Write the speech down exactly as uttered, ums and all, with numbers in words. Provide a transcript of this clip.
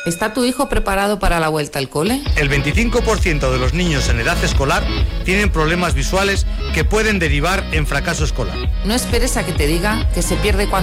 ¿Está tu hijo preparado para la vuelta al cole? El veinticinco por ciento de los niños en edad escolar tienen problemas visuales que pueden derivar en fracaso escolar. No esperes a que te diga que se pierde cuando